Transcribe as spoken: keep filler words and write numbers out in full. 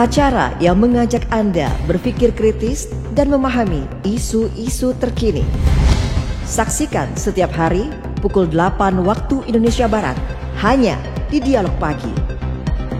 Acara yang mengajak Anda berpikir kritis dan memahami isu-isu terkini. Saksikan setiap hari pukul delapan waktu Indonesia Barat hanya di Dialog Pagi.